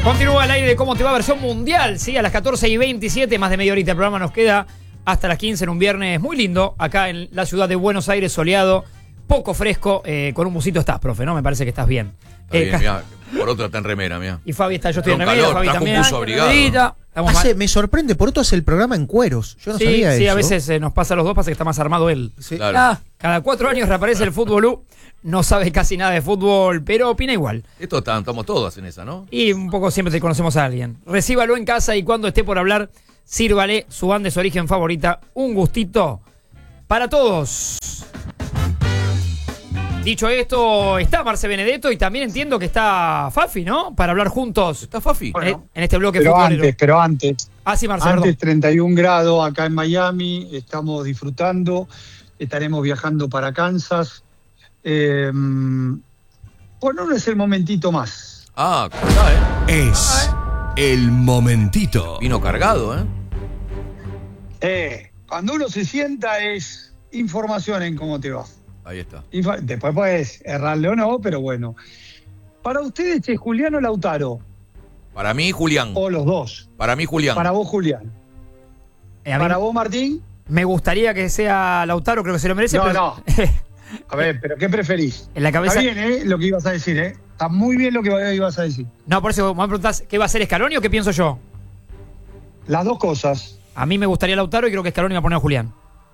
Continúa el aire de Cómo Te Va, versión mundial, ¿sí? A las 14:27, más de media horita. El programa nos queda hasta las 15 en un viernes muy lindo, acá en la ciudad de Buenos Aires, soleado, poco fresco, con un busito estás, profe, ¿no? Me parece que estás bien. Está bien, mirá, por otro está en remera, mirá. Y Fabi está, yo estoy en remera, calor, Fabi trajo también. un buzo abrigado. Me sorprende, Poroto hace el programa en cueros. Yo no sabía eso. Sí, a veces nos pasa a los dos, pasa que está más armado él. Sí. Claro. Cada 4 años reaparece el fútbol. No sabe casi nada de fútbol, pero opina igual. Estamos todos en esa, ¿no? Y un poco siempre te conocemos a alguien. Recíbalo en casa y cuando esté por hablar, sírvale su banda de su origen favorita. Un gustito para todos. Dicho esto, está Marce Benedetto y también entiendo que está Fafi, ¿no? Para hablar juntos. ¿Está Fafi? Bueno, en este bloque pero futbolero. pero antes. Ah, sí, Marce, Antes, perdón. 31 grados acá en Miami, estamos disfrutando, estaremos viajando para Kansas. Bueno, no es el momentito más. Ah, ¿cómo está, Es el momentito. Vino cargado, Cuando uno se sienta es información en Cómo Te Va. Ahí está. Después puedes errarle o no, pero bueno. Para ustedes, ¿es Julián o Lautaro? Para mí, Julián. O los dos. Para mí, Julián. Para vos, Julián. A mí Para vos, Martín. me gustaría que sea Lautaro, creo que se lo merece. No, pero... no. A ver, pero ¿qué preferís? En la cabeza... Está bien, lo que ibas a decir, Está muy bien lo que ibas a decir. No, por eso me preguntás, ¿qué va a hacer Scaloni o qué pienso yo? Las dos cosas. A mí me gustaría Lautaro y creo que Scaloni va a poner a Julián.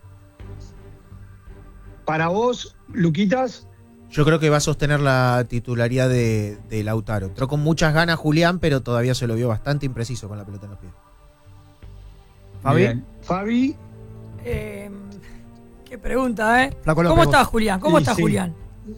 Para vos, Luquitas. Yo creo que va a sostener la titularidad de Lautaro. Entró con muchas ganas Julián, pero todavía se lo vio bastante impreciso con la pelota en los pies. ¿Fabi? Bien. Fabi. Qué pregunta, Flaco López, ¿Cómo vos. estás, Julián? ¿Cómo Sí, estás, sí. Julián?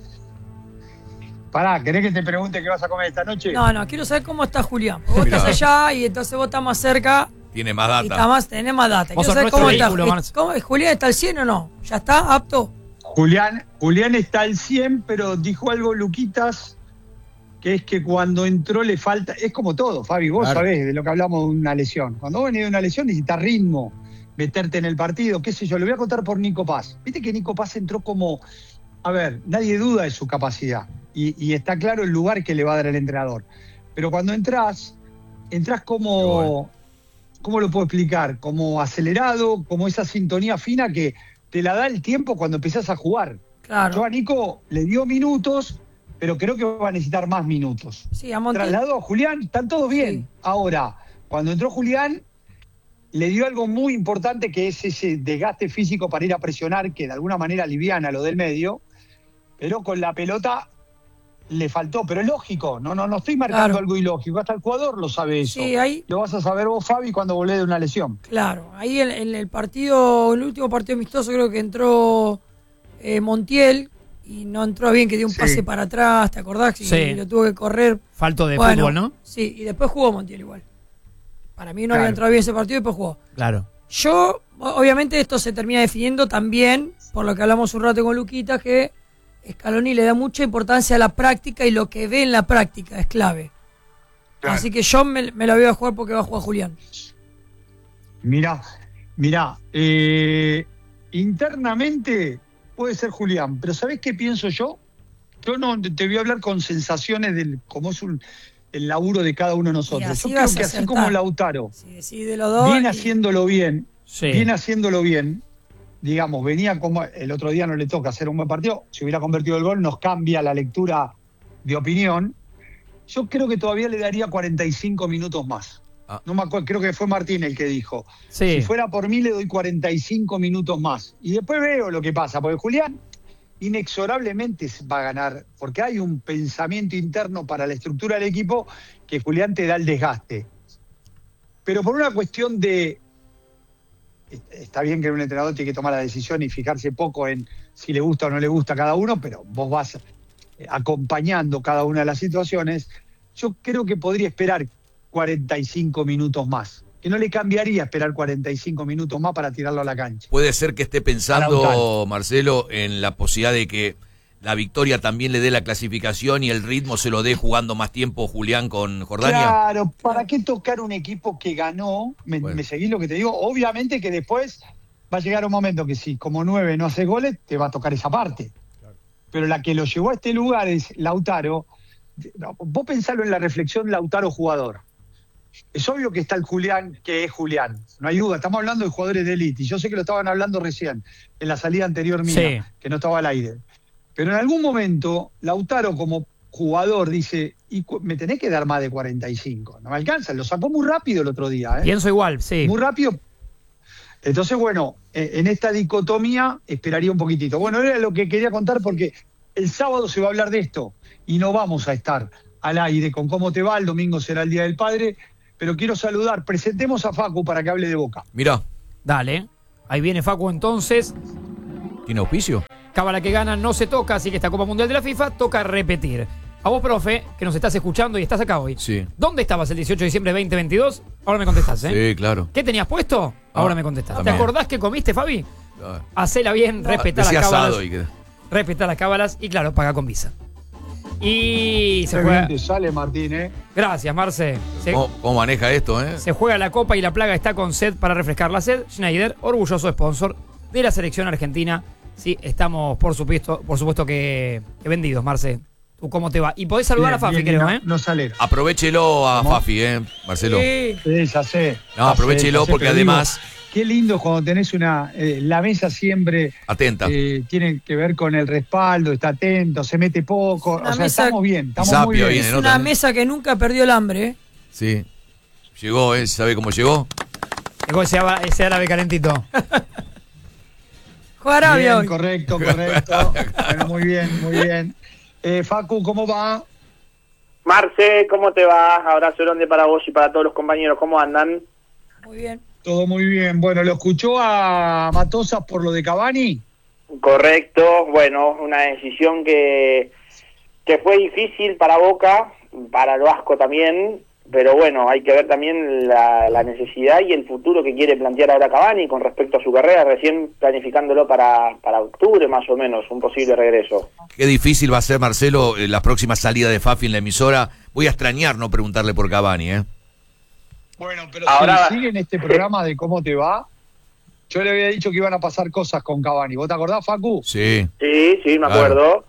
Pará, ¿querés que te pregunte qué vas a comer esta noche? No, quiero saber cómo está Julián. Vos Mirá. estás allá y entonces vos estás más cerca Tiene más y data. tenés más data. Vos Quiero sos saber nuestro cómo vehículo, está. Marce. ¿Julián está al 100 o no? ¿Ya está apto? Julián está al 100, pero dijo algo Luquitas, que es que cuando entró le falta. Es como todo, Fabi, vos Claro. sabés de lo que hablamos de una lesión. Cuando vos venís de una lesión necesitas ritmo, meterte en el partido, qué sé yo. Le voy a contar por Nico Paz. Viste que Nico Paz entró como. A ver, nadie duda de su capacidad. Y está claro el lugar que le va a dar el entrenador. Pero cuando entrás como. ¿Cómo lo puedo explicar? Como acelerado, como esa sintonía fina que te la da el tiempo cuando empezás a jugar. Claro. Yo a Nico le dio minutos, pero creo que va a necesitar más minutos. Sí, a Montiel. Trasladó a Julián, están todos bien. Sí. Ahora, cuando entró Julián, le dio algo muy importante que es ese desgaste físico para ir a presionar, que de alguna manera aliviana lo del medio, pero con la pelota le faltó. Pero es lógico, no estoy marcando Claro. algo ilógico, hasta el jugador lo sabe eso. Sí, ahí, Lo vas a saber vos, Fabi, cuando volvés de una lesión. claro. Ahí en el partido, el último partido amistoso, creo que entró Montiel y no entró bien, que dio un Sí. pase para atrás, ¿te acordás? Sí. Y lo tuvo que correr. Falto de Bueno, fútbol, ¿no? Sí, y después jugó Montiel igual. Para mí no Claro. había entrado bien ese partido y después jugó. Claro. Yo, obviamente esto se termina definiendo también, por lo que hablamos un rato con Luquita, que Scaloni le da mucha importancia a la práctica y lo que ve en la práctica es clave. Claro. Así que yo me la voy a jugar porque va a jugar Julián. Mirá, internamente puede ser Julián, pero ¿sabés qué pienso yo? Yo no te voy a hablar con sensaciones del cómo es el laburo de cada uno de Y nosotros. así Yo creo vas a que así acertar. como Lautaro Si decide los dos. viene y- haciéndolo bien, Sí. digamos, venía como el otro día no le toca hacer un buen partido, si hubiera convertido el gol nos cambia la lectura de opinión. Yo creo que todavía le daría 45 minutos más. Ah. No me acuerdo, creo que fue Martín el que dijo. Sí. Si fuera por mí le doy 45 minutos más. Y después veo lo que pasa, porque Julián inexorablemente va a ganar, porque hay un pensamiento interno para la estructura del equipo que Julián te da el desgaste. Pero por una cuestión de... Está bien que un entrenador tiene que tomar la decisión y fijarse poco en si le gusta o no le gusta a cada uno, pero vos vas acompañando cada una de las situaciones. Yo creo que podría esperar 45 minutos más. Que no le cambiaría esperar 45 minutos más para tirarlo a la cancha. Puede ser que esté pensando, Lautaro. Marcelo, en la posibilidad de que la victoria también le dé la clasificación y el ritmo se lo dé jugando más tiempo Julián con Jordania. Claro, ¿para qué tocar un equipo que ganó? Bueno. ¿Me seguís lo que te digo? Obviamente que después va a llegar un momento que si como 9 no haces goles, te va a tocar esa parte. Pero la que lo llevó a este lugar es Lautaro, no, vos pensalo en la reflexión Lautaro jugador. Es obvio que está el Julián, que es Julián. No hay duda, estamos hablando de jugadores de élite. Y yo sé que lo estaban hablando recién, en la salida anterior mía, Sí. que no estaba al aire. Pero en algún momento, Lautaro como jugador dice, me tenés que dar más de 45. No me alcanza, lo sacó muy rápido el otro día. Pienso igual, sí. Muy rápido. Entonces, bueno, en esta dicotomía esperaría un poquitito. Bueno, era lo que quería contar porque el sábado se va a hablar de esto y no vamos a estar al aire con cómo te va. El domingo será el Día del Padre. Pero quiero saludar, presentemos a Facu para que hable de Boca. Mirá, Dale. Ahí viene Facu entonces. ¿tiene auspicio? Cábala que gana no se toca, así que esta Copa Mundial de la FIFA toca repetir. A vos, profe, que nos estás escuchando y estás acá hoy. Sí. ¿Dónde estabas el 18 de diciembre de 2022? Ahora me contestás, ¿eh? Sí, claro. ¿Qué tenías puesto? Ahora me contestás. también. ¿Te acordás que comiste, Fabi? Ah, Hacela bien, respetá las decía cábalas. asado y que... Respetá las cábalas y, claro, paga con Visa. Y se Qué juega... bien te sale, Martín, ¿eh? Gracias, Marce. ¿Cómo maneja esto, eh? Se juega la Copa y la plaga está con sed para refrescar la sed. Schneider, orgulloso sponsor de la selección argentina. Sí, estamos, por supuesto que vendidos, Marce. ¿Tú cómo te va? Y podés saludar a Fafi, creo, ¿eh? No sale. Aprovechelo a ¿Cómo? Fafi, Marcelo. Sí. Sí, ya sé. No, Ya aprovechelo sé, porque pero además... digo, qué lindo cuando tenés la mesa siempre Atenta. tiene que ver con el respaldo, está atento, se mete poco. Una O sea, mesa- estamos bien, estamos Zapio muy bien. viene, Es ¿no? una También. mesa que nunca perdió el hambre, ¿eh? Sí. Llegó, ¿sabe cómo llegó? Llegó ese árabe calentito. Juega Arabia Bien, hoy. correcto. Bueno, muy bien. Facu, ¿cómo va? Marce, ¿cómo te va? Abrazo grande para vos y para todos los compañeros. ¿Cómo andan? Muy bien. Todo muy bien. Bueno, ¿lo escuchó a Matosas por lo de Cavani? Correcto. Bueno, una decisión que fue difícil para Boca, para el Vasco también, pero bueno, hay que ver también la necesidad y el futuro que quiere plantear ahora Cavani con respecto a su carrera, recién planificándolo para octubre más o menos, un posible regreso. Qué difícil va a ser, Marcelo, la próxima salida de Fafi en la emisora. Voy a extrañar no preguntarle por Cavani, ¿eh? Bueno, pero Ahora- si sigue en este programa de cómo te va, yo le había dicho que iban a pasar cosas con Cavani. ¿Vos te acordás, Facu? Sí. Sí, me Claro. acuerdo.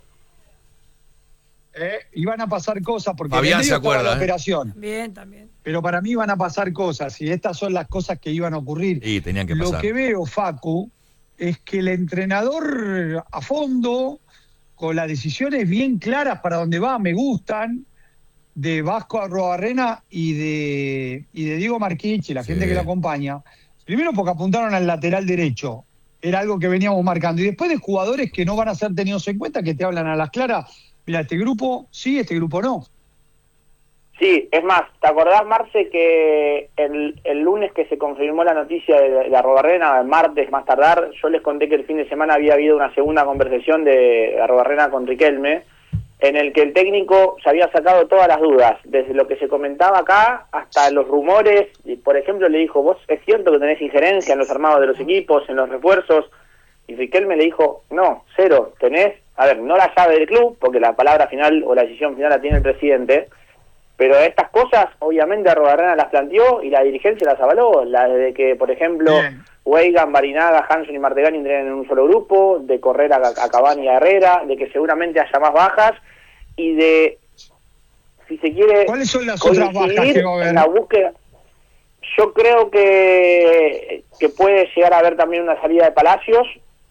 Iban a pasar cosas porque Fabián en el medio se estaba acuerda, la ¿eh? operación. Bien, también. Pero para mí van a pasar cosas y estas son las cosas que iban a ocurrir. Y tenían que Lo pasar. que veo, Facu, es que el entrenador a fondo, con las decisiones bien claras para dónde va, me gustan, de Vasco Arrobarrena y de Diego Marquich y la Sí. gente que lo acompaña. Primero porque apuntaron al lateral derecho. Era algo que veníamos marcando. Y después de jugadores que no van a ser tenidos en cuenta, que te hablan a las claras. Mira, este grupo sí, este grupo no. Sí, es más, ¿te acordás, Marce, que el lunes que se confirmó la noticia de Arrobarrena, el martes más tardar, yo les conté que el fin de semana había habido una segunda conversación de Arrobarrena con Riquelme, en el que el técnico se había sacado todas las dudas, desde lo que se comentaba acá hasta los rumores. Y, por ejemplo, le dijo, vos es cierto que tenés injerencia en los armados de los equipos, en los refuerzos, y Riquelme le dijo, no, cero, tenés, a ver, no la llave del club, porque la palabra final o la decisión final la tiene el presidente, pero estas cosas, obviamente, Arrobarrena las planteó y la dirigencia las avaló. La de que, por ejemplo, Bien. Weigan, Barinaga, Hanson y Martegani entrenen en un solo grupo, de correr a Cavani y a Herrera, de que seguramente haya más bajas y de, si se quiere, ¿Cuáles son las otras bajas coincidir que va a haber? en la búsqueda. Yo creo que puede llegar a haber también una salida de Palacios.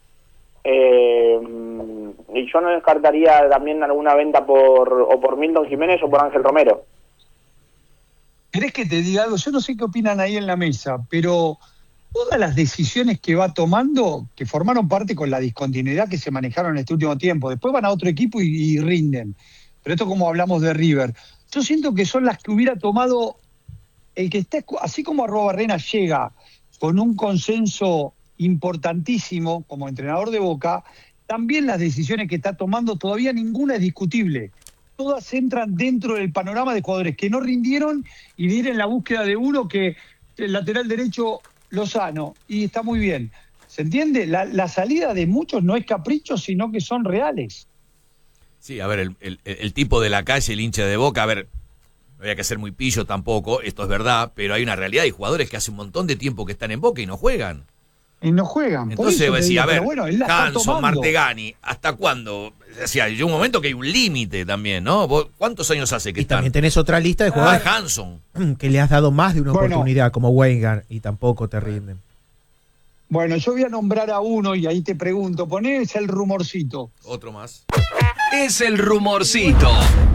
Y yo no descartaría también alguna venta por Milton Jiménez o por Ángel Romero. ¿Querés que te diga algo? Yo no sé qué opinan ahí en la mesa, pero todas las decisiones que va tomando, que formaron parte con la discontinuidad que se manejaron en este último tiempo, después van a otro equipo y rinden. Pero esto como hablamos de River, yo siento que son las que hubiera tomado el que está, así como Arrobarrena llega con un consenso importantísimo como entrenador de Boca, también las decisiones que está tomando todavía ninguna es discutible. Todas entran dentro del panorama de jugadores que no rindieron y vienen en la búsqueda de uno que el lateral derecho Lozano, y está muy bien. ¿Se entiende? La salida de muchos no es capricho, sino que son reales. Sí, a ver, el tipo de la calle, el hincha de Boca, a ver, no había que ser muy pillo tampoco, esto es verdad, pero hay una realidad, hay jugadores que hace un montón de tiempo que están en Boca y no juegan. Y no juegan. Por Entonces eso va a te decir, digo, a ver, pero bueno, él la está Hanson, tomando. Martegani, ¿hasta cuándo? O sea, hay un momento que hay un límite también, ¿no? ¿Cuántos años hace que Y están? también tenés otra lista de Ah, jugadores Hanson. que le has dado más de una Bueno. oportunidad, como Weingart, y tampoco te rinden. Bueno, yo voy a nombrar a uno y ahí te pregunto, ponés el rumorcito. Otro más. Es el rumorcito.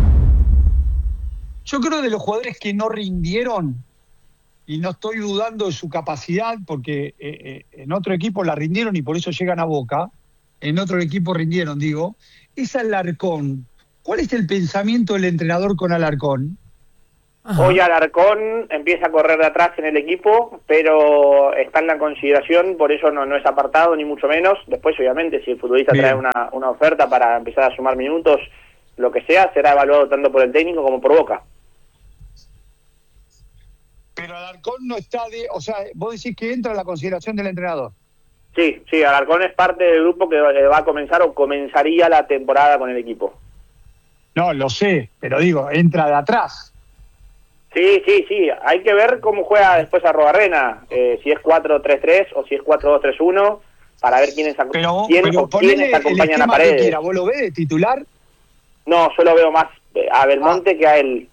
Yo creo de los jugadores que no rindieron, y no estoy dudando de su capacidad, porque en otro equipo la rindieron y por eso llegan a Boca, en otro equipo rindieron, digo, es Alarcón. ¿Cuál es el pensamiento del entrenador con Alarcón? Ajá. Hoy Alarcón empieza a correr de atrás en el equipo, pero está en la consideración, por eso no es apartado, ni mucho menos. Después, obviamente, si el futbolista Bien. trae una oferta para empezar a sumar minutos, lo que sea, será evaluado tanto por el técnico como por Boca. Pero Alarcón no está de... O sea, vos decís que entra en la consideración del entrenador. Sí, Alarcón es parte del grupo que va a comenzar o comenzaría la temporada con el equipo. No, lo sé, pero digo, entra de atrás. Sí, hay que ver cómo juega después Arrobarrena, si es 4-3-3 o si es 4-2-3-1, para ver quiénes Pero quiénes ponele el acompañan a esquema que Paredes. quiera. ¿Vos lo ves de titular? No, yo lo veo más a Belmonte que a él.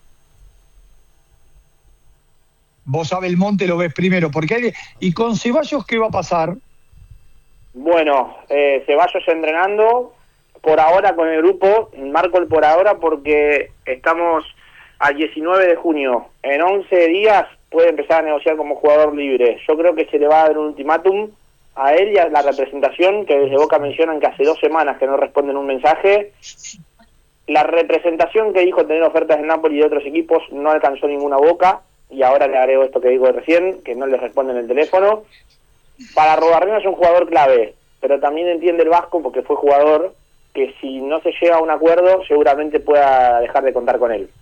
Vos a Belmonte lo ves primero. ¿Y con Ceballos qué va a pasar? Bueno, Ceballos entrenando, por ahora con el grupo, marco el por ahora porque estamos al 19 de junio. En 11 días puede empezar a negociar como jugador libre. Yo creo que se le va a dar un ultimátum a él y a la representación, que desde Boca mencionan que hace 2 semanas que no responden un mensaje. La representación que dijo tener ofertas de Napoli y de otros equipos no alcanzó ninguna Boca, y ahora le agrego esto que digo recién, que no le responden el teléfono. Para Arrobarrena es un jugador clave, pero también entiende el Vasco, porque fue jugador, que si no se llega a un acuerdo seguramente pueda dejar de contar con él.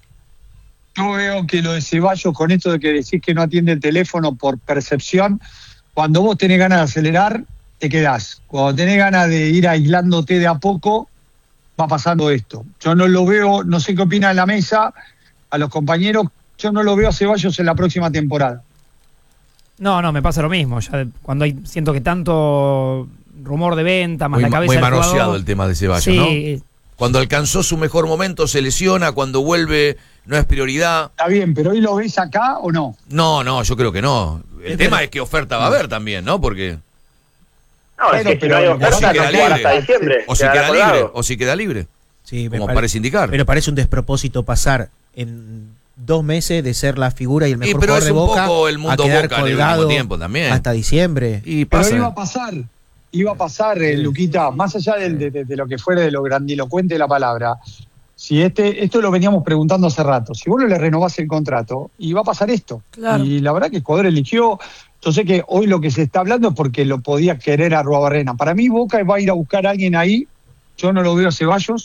Yo veo que lo de Ceballos, con esto de que decís que no atiende el teléfono por percepción, cuando vos tenés ganas de acelerar, te quedás. Cuando tenés ganas de ir aislándote de a poco, va pasando esto. Yo no lo veo, no sé qué opina en la mesa, a los compañeros, yo no lo veo a Ceballos en la próxima temporada. No, me pasa lo mismo. Ya cuando siento que tanto rumor de venta, más la cabeza muy del manoseado jugador. el tema de Ceballos, Sí, ¿no? Cuando alcanzó su mejor momento se lesiona, cuando vuelve no es prioridad. Está bien, pero ¿hoy lo ves acá o no? No, yo creo que no. El tema es qué oferta va a haber también, ¿no? Porque No, Bueno, es que si pero no hay o oferta, si no queda jugar libre. hasta diciembre. o si quedará queda colgado. libre, o si queda libre, Sí, como parece indicar. Pero parece un despropósito pasar en 2 meses de ser la figura y el mejor pero jugador es de un Boca poco el mundo a quedar Boca en el colgado último tiempo también. hasta diciembre. Y Pero pasa. iba a pasar, Luquita, más allá de lo que fuera, de lo grandilocuente de la palabra. Si esto lo veníamos preguntando hace rato, si vos no le renovás el contrato, y va a pasar esto. Claro. Y la verdad que el jugador eligió, yo sé que hoy lo que se está hablando es porque lo podía querer a Arruabarrena. Para mí Boca va a ir a buscar a alguien ahí, yo no lo veo a Ceballos.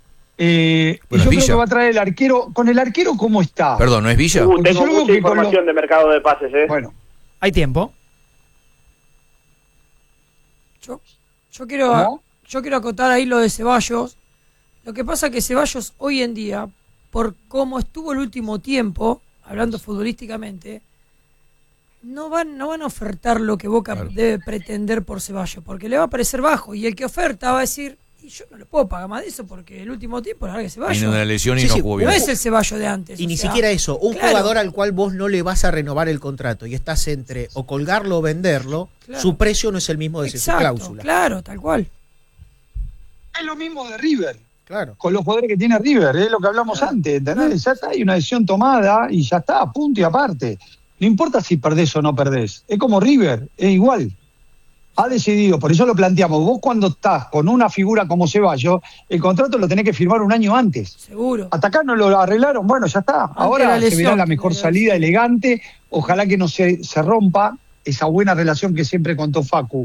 Y Bueno, yo creo Villa. que va a traer el arquero. ¿Con el arquero cómo está? Perdón, ¿no es Villa? Porque Tengo yo creo mucha que con información de mercado de pases, Bueno, hay tiempo. Yo quiero, ¿cómo? yo quiero acotar ahí lo de Ceballos. Lo que pasa es que Ceballos hoy en día, por cómo estuvo el último tiempo, hablando futbolísticamente, no van a ofertar lo que Boca Claro. debe pretender por Ceballos, porque le va a parecer bajo. Y el que oferta va a decir, y yo no le puedo pagar más de eso, porque el último tiempo, la verdad que Ceballos Vino de una lesión y Sí, no sí, jugó no bien. es el Ceballos de antes. Y o ni sea, siquiera eso, un claro. jugador al cual vos no le vas a renovar el contrato y estás entre o colgarlo o venderlo, Claro. su precio no es el mismo de su Exacto, cláusula. claro, tal cual. Es lo mismo de River. Claro. Con los poderes que tiene River, es lo que hablamos antes, ¿entendés? Ya está, hay una decisión tomada y ya está, punto y aparte. No importa si perdés o no perdés, es como River, es igual. Ha decidido, por eso lo planteamos, vos cuando estás con una figura como Ceballos, el contrato lo tenés que firmar un año antes. Seguro. Hasta acá no lo arreglaron, bueno, ya está. Ahora la se lesión, verá la mejor salida, elegante, ojalá que no se rompa esa buena relación que siempre contó Facu.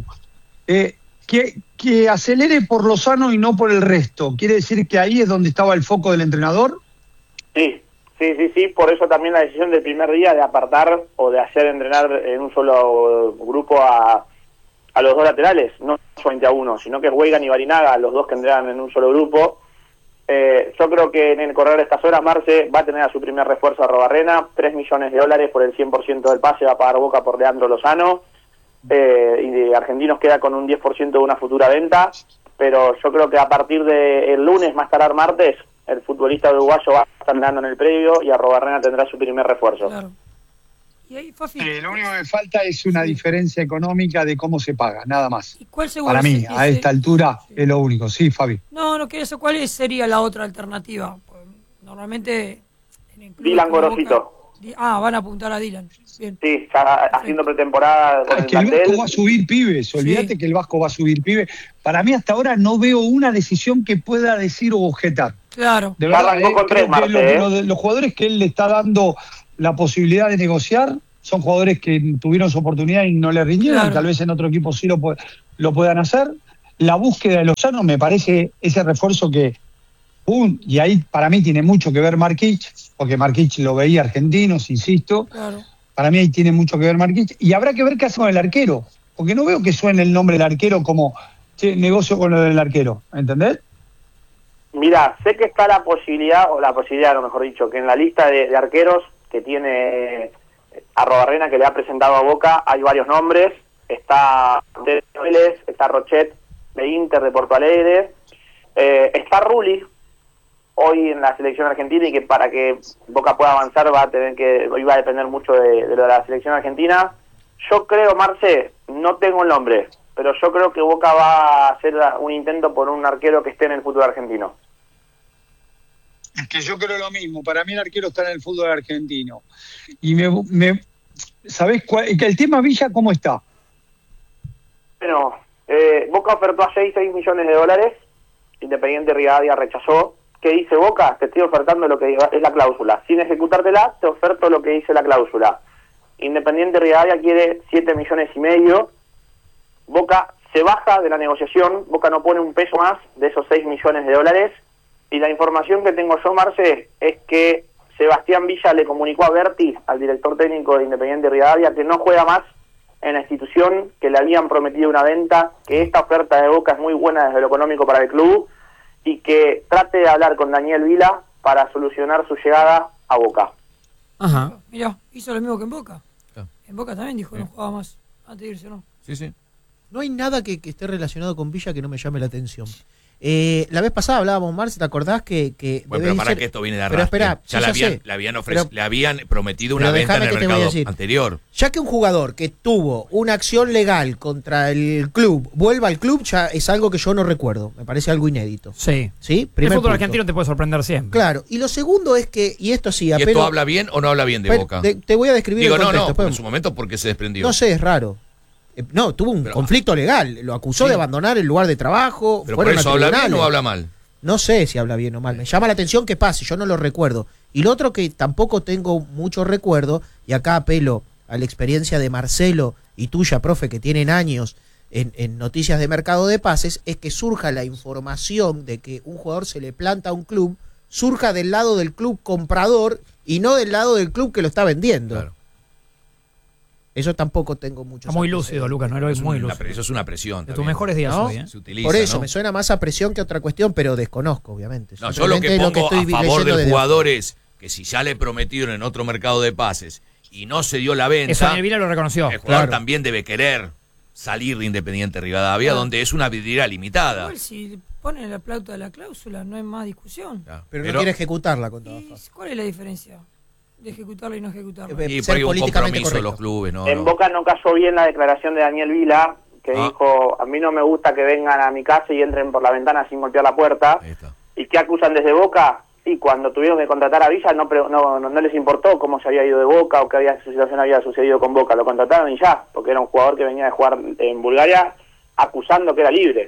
Que acelere por lo sano y no por el resto. ¿Quiere decir que ahí es donde estaba el foco del entrenador? Sí, por eso también la decisión del primer día de apartar o de hacer entrenar en un solo grupo a los dos laterales, no solamente a uno, sino que Weigand y Barinaga, los dos que entrenan en un solo grupo. Yo creo que en el correr de estas horas Marce va a tener a su primer refuerzo a Arrobarrena, $3 millones por el 100% del pase va a pagar Boca por Leandro Lozano. y de Argentinos queda con un 10% de una futura venta, pero yo creo que a partir del lunes, más tardar martes, el futbolista uruguayo va a estar andando en el predio y Arrobarrena tendrá su primer refuerzo. Claro. Y ahí, Fafi, Lo único que falta es una diferencia económica de cómo se paga, nada más. ¿y cuál seguro Para mí, es a esta altura, es lo único. Sí, Fabi. No quería saber cuál sería la otra alternativa. Pues, normalmente en el club Dylan como Gorosito. Boca- van a apuntar a Dylan. Bien. Sí, ya haciendo pretemporada con Es el que el plantel. Vasco va a subir pibes, olvídate Sí. que el Vasco va a subir pibes. Para mí hasta ahora no veo una decisión que pueda decir o objetar. Claro. De Ya verdad, arrancó con creo tres, que Marte, los jugadores que él le está dando la posibilidad de negociar son jugadores que tuvieron su oportunidad y no le rindieron, Claro. tal vez en otro equipo sí lo puedan hacer. La búsqueda de Lozano me parece ese refuerzo que y ahí para mí tiene mucho que ver Marquich, porque Marquich lo veía Argentinos, insisto. Claro. Para mí ahí tiene mucho que ver Marquich. Y habrá que ver qué hace con el arquero. Porque no veo que suene el nombre del arquero como negocio con lo del arquero. ¿Entendés? Mira, sé que está la posibilidad, a lo mejor dicho, que en la lista de arqueros que tiene Arrobarrena, que le ha presentado a Boca, hay varios nombres. Está Vélez, está Rochet de Inter de Porto Alegre, está Rulli hoy en la selección argentina, y que para que Boca pueda avanzar va a depender mucho de lo de la selección argentina. Yo creo, Marce, no tengo el nombre, pero yo creo que Boca va a hacer un intento por un arquero que esté en el fútbol argentino. Es que yo creo lo mismo. Para mí el arquero está en el fútbol argentino. Y ¿sabés cuál? Que el tema Villa, ¿cómo está? Bueno, Boca ofertó a 6 millones de dólares, Independiente Rivadavia rechazó. ¿Qué dice Boca? Te estoy ofertando lo que es la cláusula. Sin ejecutártela, te oferto lo que dice la cláusula. Independiente Rivadavia quiere 7,5 millones. Boca se baja de la negociación, Boca no pone un peso más de esos 6 millones de dólares. Y la información que tengo yo, Marce, es que Sebastián Villa le comunicó a Berti, al director técnico de Independiente Rivadavia, que no juega más en la institución, que le habían prometido una venta, que esta oferta de Boca es muy buena desde lo económico para el club, y que trate de hablar con Daniel Vila para solucionar su llegada a Boca. Ajá. Mirá, hizo lo mismo que en Boca. Claro. En Boca también dijo que no jugaba más antes de irse, ¿no? Sí, sí. No hay nada que esté relacionado con Villa que no me llame la atención. La vez pasada hablábamos, Marce, ¿te acordás que Bueno, pero para que esto viene de Pero arrastre. espera, Ya sí, le habían prometido una pero venta en déjame el que te voy a mercado decir. anterior. Ya que un jugador que tuvo una acción legal contra el club vuelva al club, ya es algo que yo no recuerdo. Me parece algo inédito. Sí. ¿Sí? El Primer fútbol punto. argentino te puede sorprender siempre. Claro. Y lo segundo es que, y esto sí, ¿Y apelo... esto habla bien o no habla bien de Pero Boca? te voy a describir Digo, el no, contexto. no, Después- en su momento porque se desprendió. No sé, es raro. No, tuvo un Pero- conflicto legal. Lo acusó Sí. de abandonar el lugar de trabajo. Pero por fueron a eso habla bien tribunales. o habla mal. No sé si habla bien o mal. Me llama la atención que pase, yo no lo recuerdo. Y lo otro que tampoco tengo mucho recuerdo, y acá apelo a la experiencia de Marcelo y tuya, profe, que tienen años en noticias de mercado de pases, es que surja la información de que un jugador se le planta a un club, surja del lado del club comprador y no del lado del club que lo está vendiendo. Claro. Eso tampoco tengo mucho. Está muy lúcido, Lucas, no lo es muy lúcido. Eso es una presión. De tus también. mejores días ¿No? hoy, ¿eh? Se utiliza, Por eso, ¿no? me suena más a presión que a otra cuestión, pero desconozco, obviamente. No, yo lo que Simplemente pongo a estoy favor leyendo del desde jugador es que si ya le prometieron en otro mercado de pases y no se dio la Eso venta, Daniel Vila lo reconoció. el jugador Claro. también debe querer salir de Independiente Rivadavia, Claro. donde es una vidriera limitada. Igual si ponen la plauta de la cláusula no hay más discusión. Claro. Pero no quiere ejecutarla con todas ¿Y las cuál es la diferencia de ejecutarla y no ejecutarla? Eh, Y ser por ahí un políticamente compromiso de los correcto. clubes, ¿no? En no. Boca no cayó bien la declaración de Daniel Vila, que Ah. dijo, a mí no me gusta que vengan a mi casa y entren por la ventana sin golpear la puerta. Ahí está. ¿Y qué acusan desde Boca? Y cuando tuvieron que contratar a Villa no les importó cómo se había ido de Boca o qué situación había sucedido con Boca. Lo contrataron y ya, porque era un jugador que venía de jugar en Bulgaria acusando que era libre.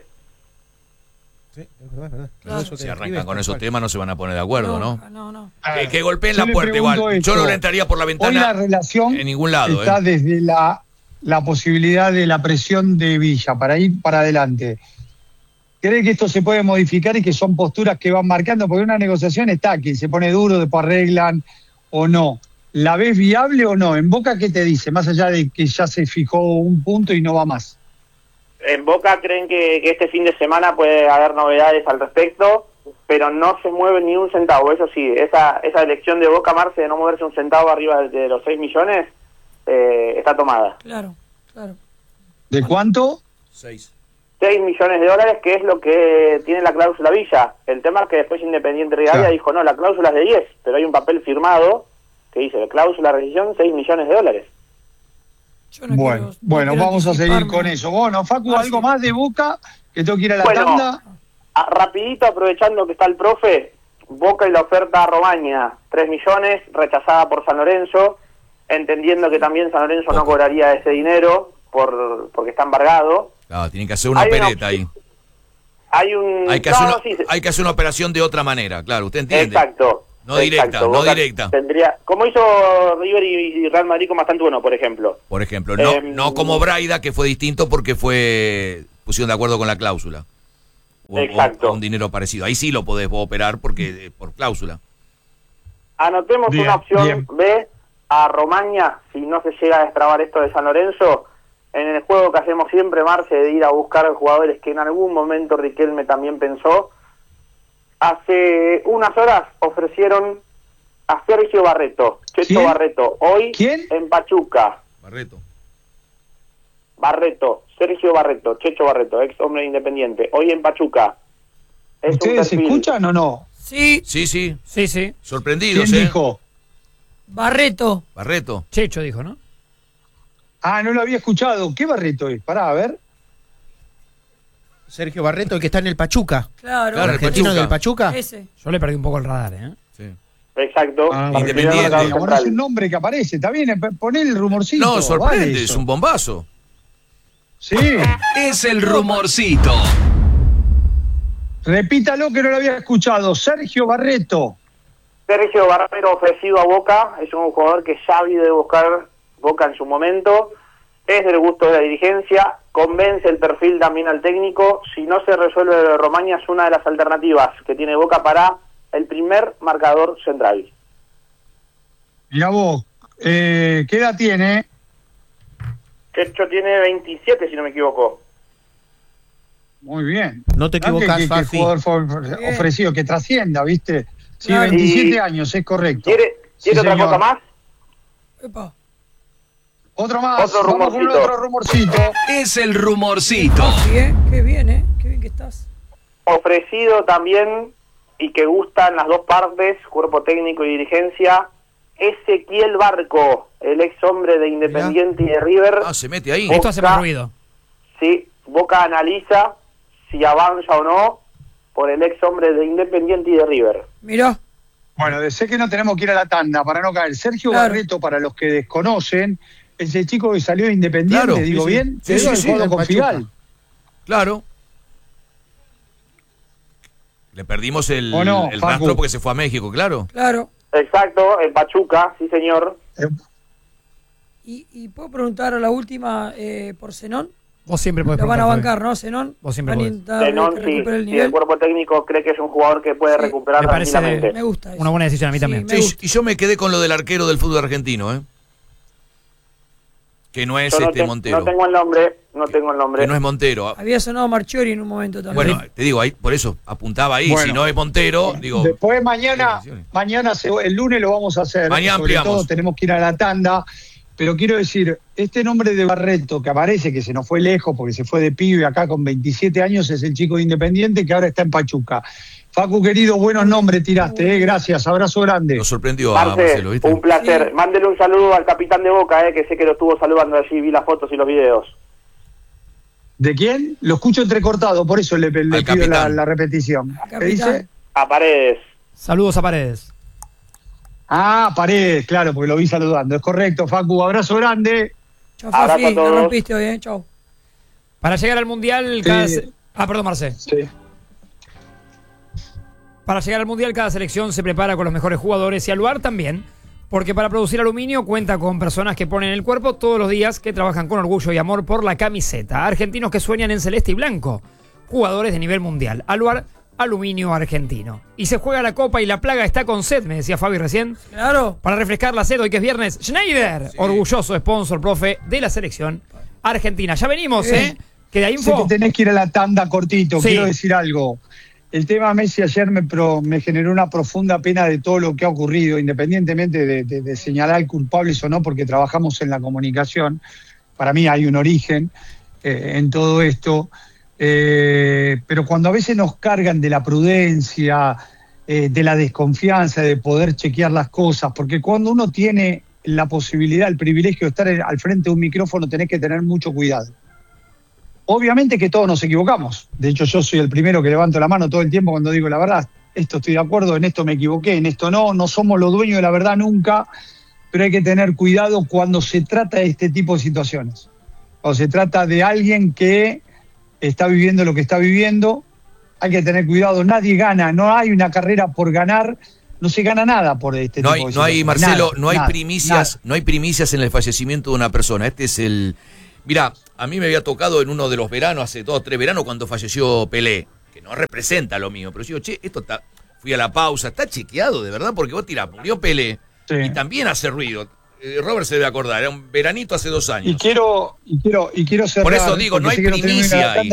Sí, es verdad, es verdad. Claro. Eso que Si arrancan describes, con tal esos cual. temas no se van a poner de acuerdo, ¿no? No. Que golpeen Yo la le puerta igual. pregunto Yo no esto. le entraría por la Hoy ventana la relación en ningún lado. está desde la posibilidad de la presión de Villa para ir para adelante. ¿Cree que esto se puede modificar y que son posturas que van marcando? Porque una negociación está, que se pone duro, después arreglan o no. ¿La ves viable o no? ¿En Boca qué te dice? Más allá de que ya se fijó un punto y no va más. En Boca creen que este fin de semana puede haber novedades al respecto, pero no se mueve ni un centavo. Eso sí, esa elección de Boca, Marce, de no moverse un centavo arriba de los 6 millones, está tomada. Claro. ¿De cuánto? 6. 6 millones de dólares, que es lo que tiene la cláusula Villa. El tema es que después Independiente Rivadavia dijo, no, la cláusula es de 10, pero hay un papel firmado que dice, la cláusula de rescisión, 6 millones de dólares. Yo no Bueno, quiero vamos a seguir anticiparme. con eso. Bueno, Facu, ¿algo más de Boca? Que tengo que ir a la Bueno, tanda. Rapidito, aprovechando que está el profe, Boca y la oferta a Romaña, 3 millones, rechazada por San Lorenzo, entendiendo que también San Lorenzo no cobraría ese dinero porque está embargado. Claro, tienen que hacer una Hay una opereta ahí. Hay un... Hay que, no, hacer no, una, sí, hay que hacer una operación de otra manera, claro, usted entiende. exacto. No directa, no Boca directa. Tendría, como hizo River y Real Madrid con bastante bueno, por ejemplo. Por ejemplo, no como Braida, que fue distinto porque pusieron de acuerdo con la cláusula. Exacto. O un dinero parecido. Ahí sí lo podés vos operar porque por cláusula. Anotemos Bien, una opción bien. B a Romaña, si no se llega a destrabar esto de San Lorenzo. En el juego que hacemos siempre, Marce, de ir a buscar jugadores que en algún momento Riquelme también pensó. Hace unas horas ofrecieron a Sergio Barreto, Checho ¿Quién? Barreto, hoy ¿Quién? en Pachuca. Sergio Barreto, Checho Barreto, ex hombre de Independiente, hoy en Pachuca. Es un ¿Ustedes perfil- escuchan o no? Sí, Sí, sí. Sí, sí. Sorprendidos, ¿Quién dijo? Barreto. Barreto. Checho dijo, ¿no? Ah, no lo había escuchado. ¿Qué Barreto es? Pará, a ver. Sergio Barreto, el que está en el Pachuca. Claro, Claro, el Argentino Pachuca. del Pachuca. ese. Yo le perdí un poco el radar, ¿eh? Sí. Exacto. Independiente. Ahora es un nombre que aparece. Está bien, poné el rumorcito. No, sorprende, vale es eso. un bombazo. Sí. Es el rumorcito. Repítalo que no lo había escuchado. Sergio Barreto. Sergio Barreto ofrecido a Boca, es un jugador que ya ha ido de buscar Boca en su momento, es del gusto de la dirigencia, convence el perfil también al técnico. Si no se resuelve lo de Romaña, es una de las alternativas que tiene Boca para el primer marcador central. Mirá vos, ¿qué edad tiene? Checho tiene 27, si no me equivoco. Muy bien. No te equivocás, ¿Qué Fafi. jugador fue ofrecido? Que trascienda, ¿viste? Sí, Claro. 27 Y- años, es correcto. ¿Quiere Sí, otra señor. cosa más? Epa. Otro más. Otro Vamos con rumorcito. otro rumorcito. Es el rumorcito. Sí, qué bien, qué bien que estás. Ofrecido también, y que gustan las dos partes, cuerpo técnico y dirigencia, Ezequiel Barco, el ex hombre de Independiente y de River. Ah, se mete ahí. Esto hace más ruido. Sí, Boca analiza si avanza o no por el ex hombre de Independiente y de River. Mirá, Bueno, sé que no tenemos que ir a la tanda para no caer. Sergio Claro. Barreto, para los que desconocen, es el chico que salió de Independiente, Claro, digo sí, sí. bien. Sí, Quedó sí, el sí, juego del con Pachuca. Figal. Claro. Le perdimos el ¿O no, Facu? rastro porque se fue a México, claro. claro. Exacto, en Pachuca, sí señor. Y puedo preguntar a la última por Zenón. Vos siempre podés Lo van a preguntar, bancar, ¿no? Zenón. Vos siempre Van a podés. intentar Zenón, que sí, recupere el sí, nivel. el cuerpo técnico cree que es un jugador que puede Sí, recuperar me parece tranquilamente. Me gusta eso. Una buena decisión a mí Sí, también. me Sí, gusta. y yo me quedé con lo del arquero del fútbol argentino, ¿eh? Que no es Yo no, Montero. no tengo el nombre, Que no es Montero. Había sonado Marchiori en un momento también. Bueno, te digo, ahí, por eso, apuntaba ahí. Bueno. Si no es Montero, digo. Después mañana, Sí. el lunes lo vamos a hacer. Mañana Sobre ampliamos. todo tenemos que ir a la tanda. Pero quiero decir, este nombre de Barreto, que aparece, que se nos fue lejos porque se fue de pibe acá con 27 años, es el chico de Independiente que ahora está en Pachuca. Facu, querido, buenos nombres tiraste, gracias, abrazo grande. Nos sorprendió a Marce, Marcelo, ¿viste? un placer. Sí. Mándele un saludo al capitán de Boca, que sé que lo estuvo saludando allí, vi las fotos y los videos. ¿De quién? Lo escucho entrecortado, por eso le pido capitán. la repetición. Al ¿Qué dice? capitán. A Paredes. Saludos a Paredes. Ah, Paredes, claro, porque lo vi saludando. Es correcto, Facu, abrazo grande. Chau, Abrazo Fafi, a la todos. rompiste hoy, Chau. Para llegar al Mundial, perdón, Marce. Sí. Para llegar al Mundial, cada selección se prepara con los mejores jugadores y al lugar también, porque para producir aluminio cuenta con personas que ponen el cuerpo todos los días, que trabajan con orgullo y amor por la camiseta. Argentinos que sueñan en celeste y blanco, jugadores de nivel mundial. Aluar, aluminio argentino. Y se juega la copa y la plaga está con sed, me decía Fabi recién. Claro. Para refrescar la sed hoy que es viernes, Schneider, orgulloso sponsor, profe, de la selección argentina. Ya venimos, Bien. Que de Sé info. que tenés que ir a la tanda cortito, Sí. quiero decir algo. El tema Messi ayer me generó una profunda pena de todo lo que ha ocurrido, independientemente de señalar culpables o no, porque trabajamos en la comunicación. Para mí hay un origen. en todo esto, pero cuando a veces nos cargan de la prudencia, de la desconfianza, de poder chequear las cosas, porque cuando uno tiene la posibilidad, el privilegio de estar al frente de un micrófono, tenés que tener mucho cuidado. Obviamente que todos nos equivocamos. De hecho, yo soy el primero que levanto la mano todo el tiempo cuando digo la verdad. Esto estoy de acuerdo, en esto me equivoqué, en esto no. No somos los dueños de la verdad nunca, pero hay que tener cuidado cuando se trata de este tipo de situaciones. Cuando se trata de alguien que está viviendo lo que está viviendo, hay que tener cuidado. Nadie gana, no hay una carrera por ganar. No se gana nada por este tipo de situaciones. No hay, Marcelo, no hay primicias en el fallecimiento de una persona. Este es el... Mirá, a mí me había tocado en uno de los veranos, hace 2 o 3 veranos, cuando falleció Pelé, que no representa lo mío, pero yo digo, che, esto está... Fui a la pausa, está chequeado, de verdad, porque vos tirás, murió Pelé, sí, y también hace ruido. Robert se debe acordar, era un veranito hace 2 años. Y quiero cerrar. Por eso digo, no hay primicia ahí.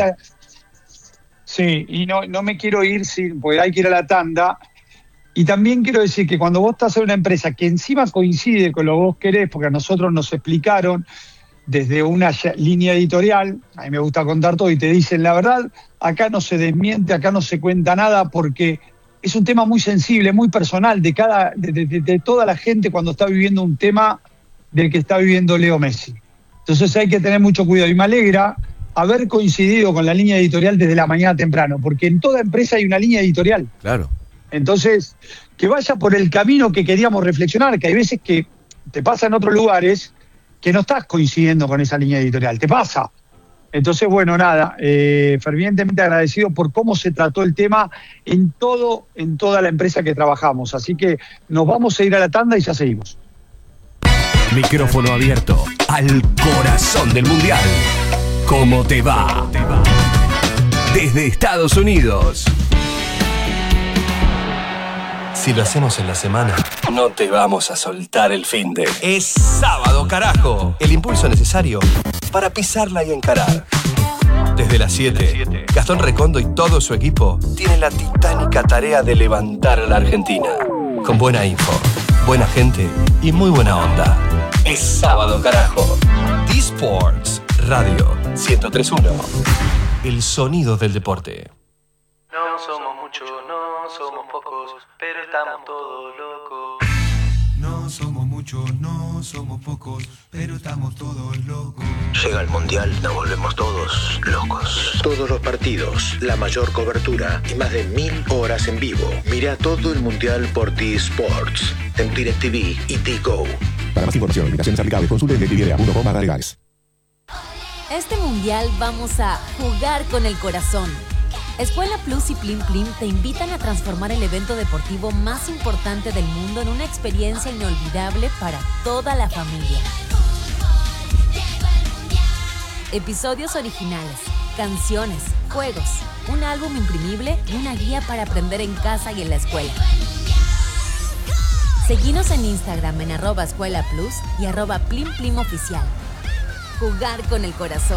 Sí, y no me quiero ir porque hay que ir a la tanda. Y también quiero decir que cuando vos estás en una empresa que encima coincide con lo que vos querés, porque a nosotros nos explicaron desde una línea editorial, a mí me gusta contar todo y te dicen la verdad, acá no se desmiente, acá no se cuenta nada, porque es un tema muy sensible, muy personal de toda la gente cuando está viviendo un tema del que está viviendo Leo Messi. Entonces hay que tener mucho cuidado y me alegra haber coincidido con la línea editorial desde la mañana temprano, porque en toda empresa hay una línea editorial. Claro. Entonces, que vaya por el camino que queríamos reflexionar, que hay veces que te pasa en otros lugares que no estás coincidiendo con esa línea editorial, te pasa. Entonces, bueno, nada, fervientemente agradecido por cómo se trató el tema en toda la empresa que trabajamos. Así que nos vamos a ir a la tanda y ya seguimos. Micrófono abierto al corazón del Mundial. ¿Cómo te va? Desde Estados Unidos. Si lo hacemos en la semana, no te vamos a soltar el finde. Es sábado, carajo. El impulso necesario para pisarla y encarar. Desde las 7, Gastón Recondo y todo su equipo tienen la titánica tarea de levantar a la Argentina. Con buena info, buena gente y muy buena onda. Es sábado, carajo. D-Sports Radio 103.1. El sonido del deporte. No somos muchos, no somos pocos, pero estamos todos locos. No somos muchos, no somos pocos, pero estamos todos locos. Llega el Mundial, nos volvemos todos locos. Todos los partidos, la mayor cobertura y más de 1000 horas en vivo. Mira todo el Mundial por D-Sports, en DirecTV y D-Go. Para más información, limitaciones aplicables, consulte en DirecTV.com/legales. Este Mundial vamos a jugar con el corazón. Escuela Plus y Plim Plim te invitan a transformar el evento deportivo más importante del mundo en una experiencia inolvidable para toda la familia. Episodios originales, canciones, juegos, un álbum imprimible y una guía para aprender en casa y en la escuela. Seguinos en Instagram en @escuelaplus y @PlimPlimOficial. Jugar con el corazón.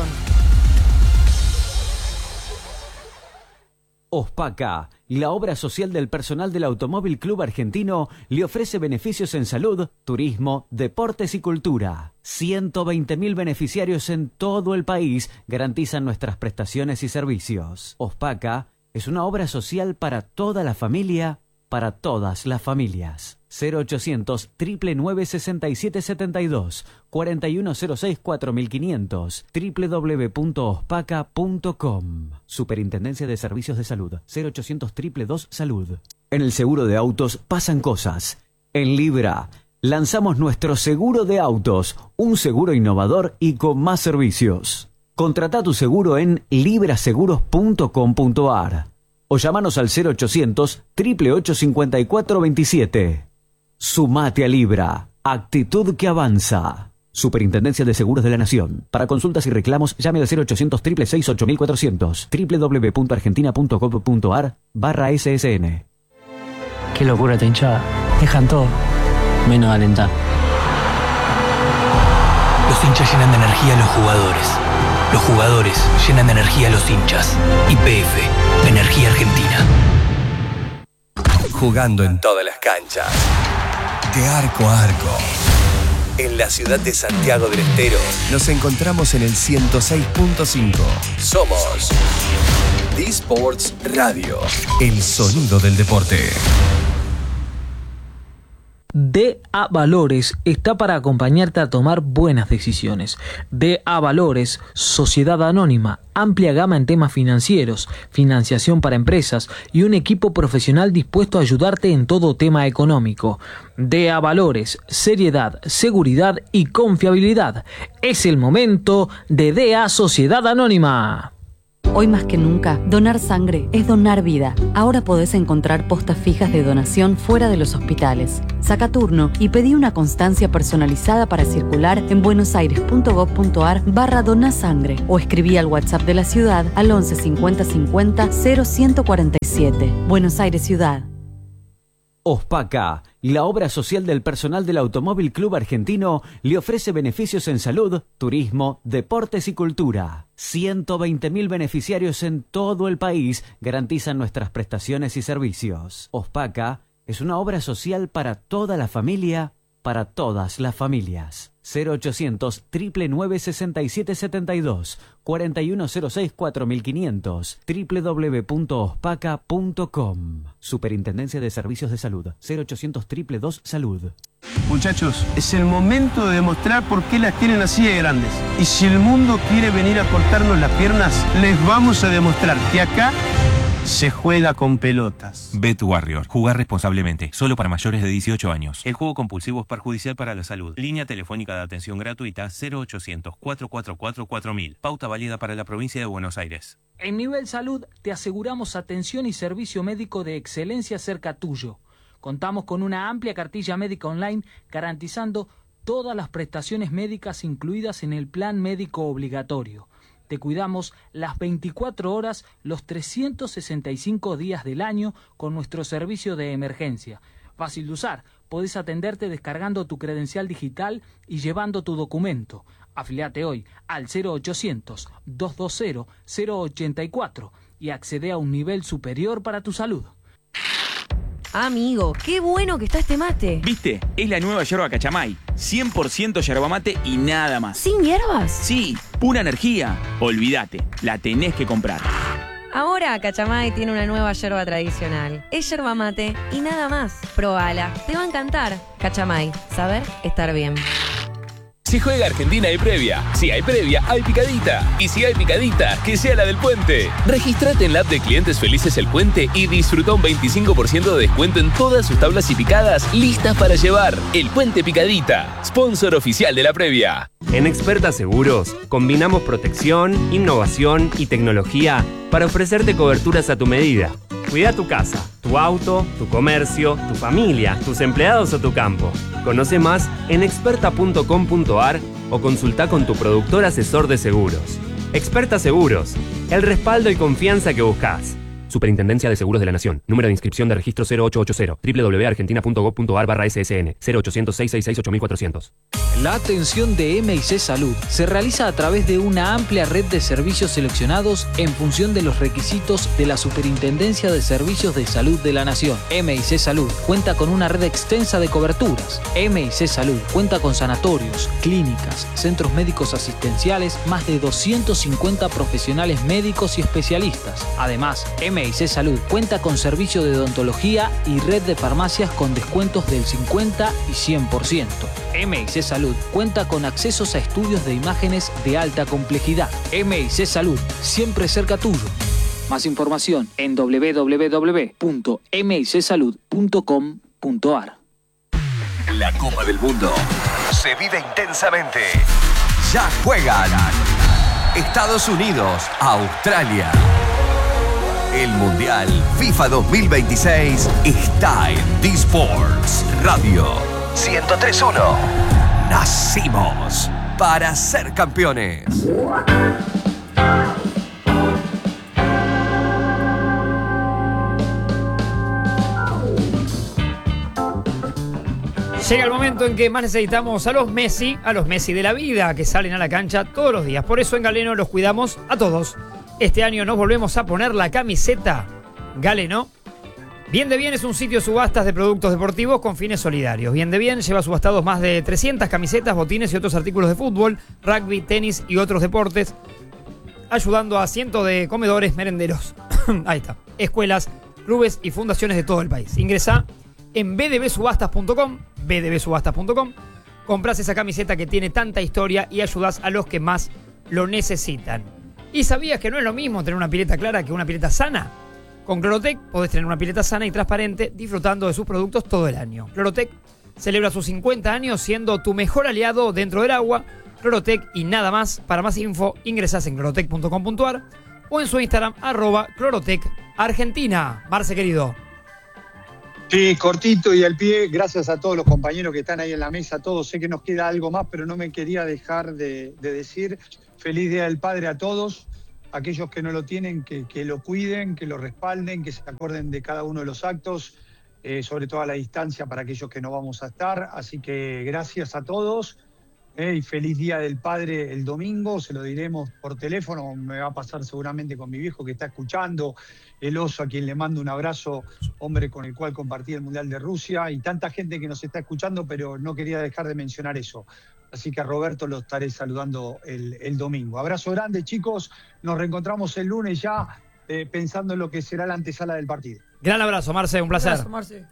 OSPACA, la obra social del personal del Automóvil Club Argentino, le ofrece beneficios en salud, turismo, deportes y cultura. 120.000 beneficiarios en todo el país garantizan nuestras prestaciones y servicios. OSPACA es una obra social para toda la familia, para todas las familias. 0800 999 6772 4106 4500 www.ospaca.com. Superintendencia de Servicios de Salud. 0800 222 Salud. En el seguro de autos pasan cosas. En Libra lanzamos nuestro seguro de autos, un seguro innovador y con más servicios. Contrata tu seguro en libraseguros.com.ar o llámanos al 0800 888 5427. Sumate a Libra. Actitud que avanza. Superintendencia de Seguros de la Nación. Para consultas y reclamos, llame al 0800 666 8400. www.argentina.gov.ar/SSN. Qué locura esta hinchada. Dejan todo, menos alentar. Los hinchas llenan de energía a los jugadores. Los jugadores llenan de energía a los hinchas. YPF, Energía Argentina. Jugando en todas las canchas. De arco a arco. en la ciudad de Santiago del Estero. Nos encontramos en el 106.5. Somos D-Sports Radio, el sonido del deporte. DA Valores está para acompañarte a tomar buenas decisiones. DA Valores, sociedad anónima, amplia gama en temas financieros, financiación para empresas y un equipo profesional dispuesto a ayudarte en todo tema económico. DA Valores, seriedad, seguridad y confiabilidad. Es el momento de DA Sociedad Anónima. Hoy más que nunca, donar sangre es donar vida. Ahora podés encontrar postas fijas de donación fuera de los hospitales. Saca turno y pedí una constancia personalizada para circular en buenosaires.gov.ar/donasangre o escribí al WhatsApp de la ciudad al 11 50 50 0147. Buenos Aires Ciudad. OSPACA, la obra social del personal del Automóvil Club Argentino, le ofrece beneficios en salud, turismo, deportes y cultura. 120.000 beneficiarios en todo el país garantizan nuestras prestaciones y servicios. OSPACA es una obra social para toda la familia, para todas las familias. 0800 999 6772 4106 4500 www.ospaca.com. Superintendencia de Servicios de Salud. 0800 222 Salud. Muchachos, es el momento de demostrar por qué las tienen así de grandes. Y si el mundo quiere venir a cortarnos las piernas, les vamos a demostrar que acá se juega con pelotas. Bet Warrior. Jugar responsablemente. Solo para mayores de 18 años. El juego compulsivo es perjudicial para la salud. Línea telefónica de atención gratuita 0800-444-4000. Pauta válida para la provincia de Buenos Aires. En Nivel Salud te aseguramos atención y servicio médico de excelencia cerca tuyo. Contamos con una amplia cartilla médica online garantizando todas las prestaciones médicas incluidas en el plan médico obligatorio. Te cuidamos las 24 horas, los 365 días del año con nuestro servicio de emergencia. Fácil de usar, podés atenderte descargando tu credencial digital y llevando tu documento. Afiliate hoy al 0800-220-084 y accede a un nivel superior para tu salud. Amigo, qué bueno que está este mate. ¿Viste? Es la nueva yerba Cachamay. 100% yerba mate y nada más. ¿Sin hierbas? Sí, pura energía. Olvídate, la tenés que comprar. Ahora Cachamay tiene una nueva yerba tradicional. Es yerba mate y nada más. Probala, te va a encantar. Cachamay, saber estar bien. Si juega Argentina hay previa. Si hay previa, hay picadita. Y si hay picadita, que sea la del Puente. Regístrate en la app de Clientes Felices El Puente y disfruta un 25% de descuento en todas sus tablas y picadas listas para llevar. El Puente Picadita, sponsor oficial de la previa. En Experta Seguros, combinamos protección, innovación y tecnología para ofrecerte coberturas a tu medida. Cuida tu casa, tu auto, tu comercio, tu familia, tus empleados o tu campo. Conoce más en experta.com.ar o consulta con tu productor asesor de seguros. Experta Seguros, el respaldo y confianza que buscas. Superintendencia de Seguros de la Nación. Número de inscripción de registro 0880. www.argentina.gov.ar/ssn. 0800-666-8400. La atención de MIC Salud se realiza a través de una amplia red de servicios seleccionados en función de los requisitos de la Superintendencia de Servicios de Salud de la Nación. MIC Salud cuenta con una red extensa de coberturas. MIC Salud cuenta con sanatorios, clínicas, centros médicos asistenciales, más de 250 profesionales médicos y especialistas. Además, MIC Salud cuenta con servicio de odontología y red de farmacias con descuentos del 50 y 100%. MIC Salud cuenta con accesos a estudios de imágenes de alta complejidad. MIC Salud, siempre cerca tuyo. Más información en www.micsalud.com.ar. La Copa del Mundo se vive intensamente. Ya juegan Estados Unidos, Australia. El Mundial FIFA 2026 está en D-Sports Radio 103.1. Nacimos para ser campeones. Llega el momento en que más necesitamos a los Messi de la vida, que salen a la cancha todos los días. Por eso en Galeno los cuidamos a todos. Este año nos volvemos a poner la camiseta Galeno Bien de Bien es un sitio de subastas de productos deportivos con fines solidarios. Bien de Bien lleva subastados más de 300 camisetas, botines y otros artículos de fútbol, rugby, tenis y otros deportes, ayudando a cientos de comedores, merenderos, ahí está, escuelas, clubes y fundaciones de todo el país. Ingresá en bdbsubastas.com, compras esa camiseta que tiene tanta historia y ayudás a los que más lo necesitan. ¿Y sabías que no es lo mismo tener una pileta clara que una pileta sana? Con Clorotec podés tener una pileta sana y transparente disfrutando de sus productos todo el año. Clorotec celebra sus 50 años siendo tu mejor aliado dentro del agua. Clorotec y nada más. Para más info ingresás en clorotec.com.ar o en su Instagram @clorotec_Argentina. Marce, querido. Sí, cortito y al pie. Gracias a todos los compañeros que están ahí en la mesa. Todos, sé que nos queda algo más, pero no me quería dejar de decir feliz Día del Padre a todos. Aquellos que no lo tienen, que lo cuiden, que lo respalden, que se acuerden de cada uno de los actos, sobre todo a la distancia para aquellos que no vamos a estar. Así que gracias a todos y feliz Día del Padre el domingo. Se lo diremos por teléfono, me va a pasar seguramente con mi viejo que está escuchando, el oso a quien le mando un abrazo, hombre con el cual compartí el Mundial de Rusia, y tanta gente que nos está escuchando, pero no quería dejar de mencionar eso. Así que a Roberto lo estaré saludando el domingo. Abrazo grande, chicos. Nos reencontramos el lunes ya pensando en lo que será la antesala del partido. Gran abrazo, Marce. Un placer. Abrazo, Marce.